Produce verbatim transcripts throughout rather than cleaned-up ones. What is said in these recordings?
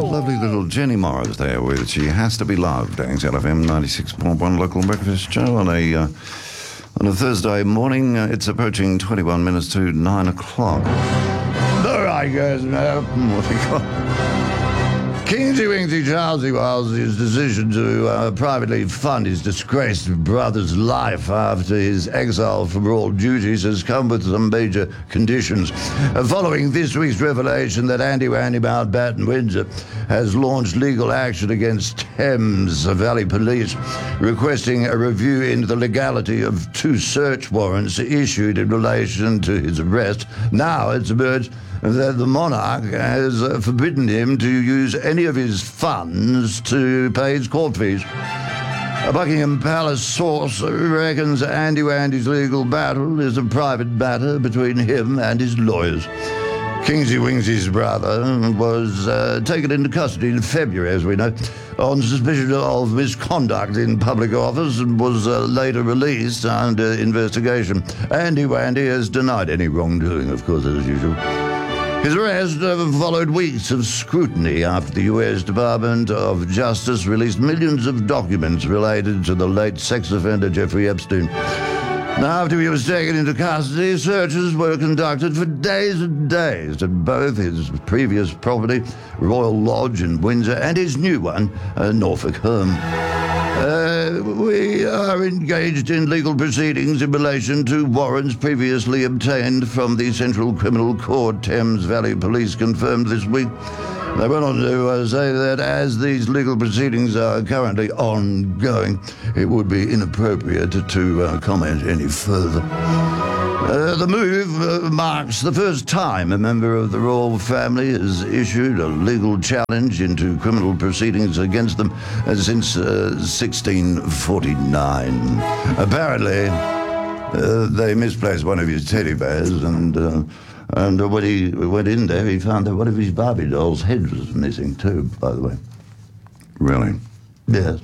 Lovely little Jenny Morris there with She Has to Be Loved. X L F M ninety-six point one local breakfast show on a uh, on a Thursday morning. Uh, it's approaching twenty-one minutes to nine o'clock. All right, guys. Uh, what we got? Kingsy Wingsy Charlesy Walsey's decision to uh, privately fund his disgraced brother's life after his exile from all duties has come with some major conditions. Uh, following this week's revelation that Andy Wandy Mountbatten Windsor has launched legal action against Thames Valley Police, requesting a review into the legality of two search warrants issued in relation to his arrest. Now it's emerged that the monarch has uh, forbidden him to use any of his funds to pay his court fees. A Buckingham Palace source reckons Andy Wandy's legal battle is a private matter between him and his lawyers. Kingsy Wingsy's brother was uh, taken into custody in February, as we know, on suspicion of misconduct in public office and was uh, later released under investigation. Andy Wandy has denied any wrongdoing, of course, as usual. His arrest uh, followed weeks of scrutiny after the U S Department of Justice released millions of documents related to the late sex offender Jeffrey Epstein. Now, after he was taken into custody, searches were conducted for days and days at both his previous property, Royal Lodge in Windsor, and his new one, uh, Norfolk home. Uh, we are engaged in legal proceedings in relation to warrants previously obtained from the Central Criminal Court, Thames Valley Police confirmed this week. They went on to uh, say that as these legal proceedings are currently ongoing, it would be inappropriate to, to uh, comment any further. Uh, the move uh, marks the first time a member of the royal family has issued a legal challenge into criminal proceedings against them uh, since uh, sixteen forty-nine. Apparently, uh, they misplaced one of his teddy bears, and uh, and when he went in there, he found that one of his Barbie dolls' head was missing too, by the way. Really? Yes.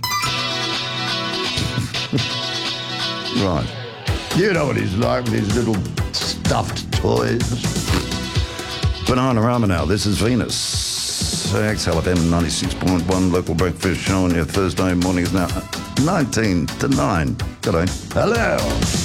Right. You know what he's like with his little stuffed toys. Banana Rama now. This is Venus. X L F M ninety-six point one local breakfast show on your Thursday morning is now nineteen to nine. G'day. Hello.